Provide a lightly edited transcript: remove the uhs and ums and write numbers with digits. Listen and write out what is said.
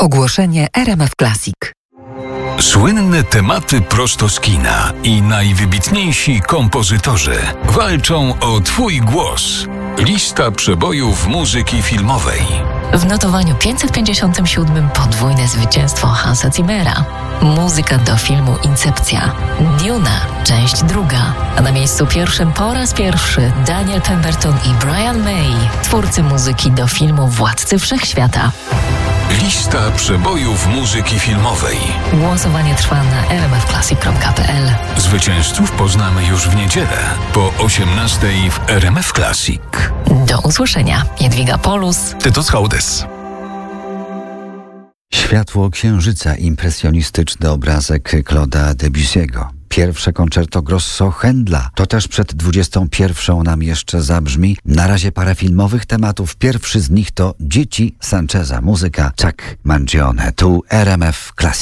Ogłoszenie RMF Classic. Słynne tematy prosto z kina i najwybitniejsi kompozytorzy walczą o Twój głos. Lista przebojów muzyki filmowej. W notowaniu 557 podwójne zwycięstwo Hansa Zimmera. Muzyka do filmu Incepcja. Duna, część druga. A na miejscu pierwszym po raz pierwszy Daniel Pemberton i Brian May, twórcy muzyki do filmu Władcy Wszechświata. Lista przebojów muzyki filmowej. Głosowanie trwa na rmfclassic.pl. Zwycięzców poznamy już w niedzielę po 18:00 w RMF Classic. Do usłyszenia. Jadwiga Polus. Tytus Hołdys. Światło księżyca, impresjonistyczny obrazek Claude'a Debussy'ego. Pierwsze koncerto grosso Händla. To też przed 21:00 nam jeszcze zabrzmi. Na razie parę filmowych tematów. Pierwszy z nich to Dzieci Sancheza. Muzyka Chuck Mangione. Tu RMF Classic.